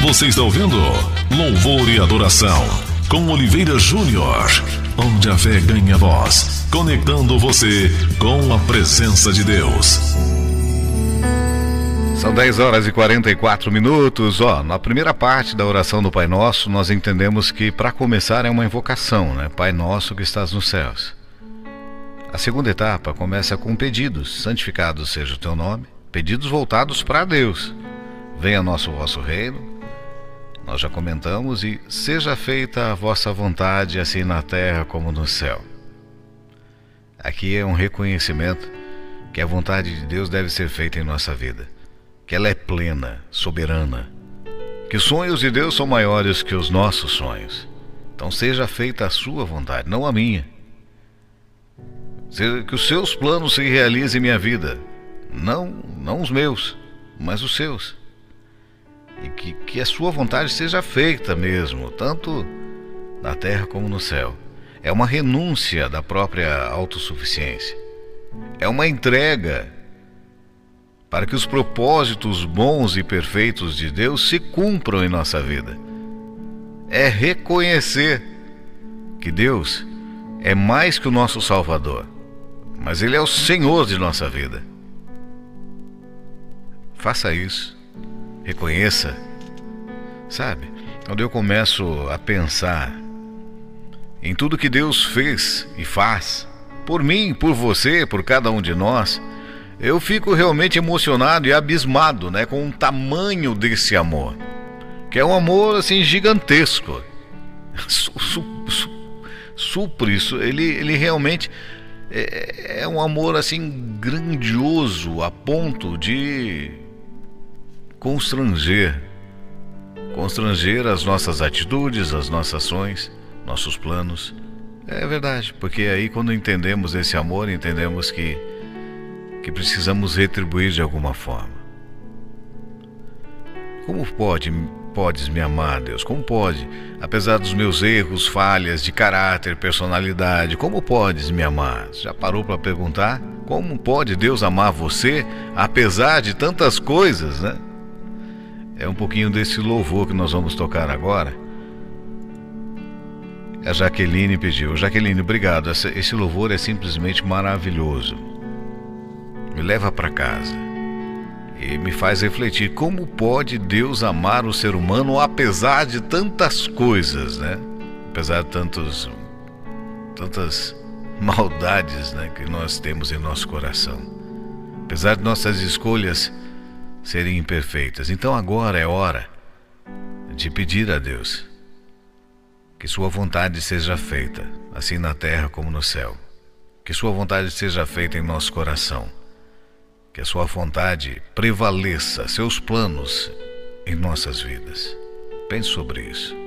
Você está ouvindo Louvor e Adoração com Oliveira Júnior, onde a fé ganha voz, conectando você com a presença de Deus. São 10 horas e 44 minutos. Na primeira parte da oração do Pai Nosso, nós entendemos que para começar é uma invocação, né? Pai Nosso que estás nos céus. A segunda etapa começa com pedidos: santificado seja o teu nome, pedidos voltados para Deus. Venha nosso vosso reino. Nós já comentamos, e seja feita a vossa vontade, assim na terra como no céu. Aqui é um reconhecimento que a vontade de Deus deve ser feita em nossa vida, que ela é plena, soberana, que os sonhos de Deus são maiores que os nossos sonhos. Então seja feita a sua vontade, não a minha. Que os seus planos se realizem em minha vida, não os meus, mas os seus. E que a sua vontade seja feita mesmo, tanto na terra como no céu. É uma renúncia da própria autossuficiência. É uma entrega para que os propósitos bons e perfeitos de Deus se cumpram em nossa vida. É reconhecer que Deus é mais que o nosso Salvador, mas Ele é o Senhor de nossa vida. Faça isso. Reconheça. Sabe, quando eu começo a pensar em tudo que Deus fez e faz, por mim, por você, por cada um de nós, eu fico realmente emocionado e abismado, né, com o tamanho desse amor, que é um amor assim gigantesco. Supre isso, ele realmente é um amor assim grandioso, a ponto de constranger as nossas atitudes, as nossas ações, nossos planos. É verdade, porque aí quando entendemos esse amor, entendemos que precisamos retribuir de alguma forma. Como podes me amar, Deus? Como pode? Apesar dos meus erros, falhas de caráter, personalidade, como podes me amar? Já parou para perguntar? Como pode Deus amar você, apesar de tantas coisas, né? É um pouquinho desse louvor que nós vamos tocar agora. A Jaqueline pediu. Jaqueline, obrigado. Esse louvor é simplesmente maravilhoso. Me leva para casa e me faz refletir. Como pode Deus amar o ser humano apesar de tantas coisas, né? Apesar de tantas maldades, né, que nós temos em nosso coração. Apesar de nossas escolhas serem imperfeitas. Então agora é hora de pedir a Deus que sua vontade seja feita, assim na terra como no céu. Que sua vontade seja feita em nosso coração. Que a sua vontade prevaleça, seus planos em nossas vidas. Pense sobre isso.